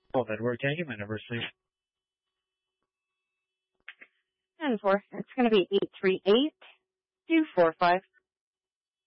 Well, Edward, can I get my numbers, please? 10-4. It's going to be 838-245-29.